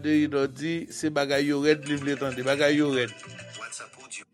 de il dit c'est bagay yo red livre tande bagay yo red. WhatsApp audio.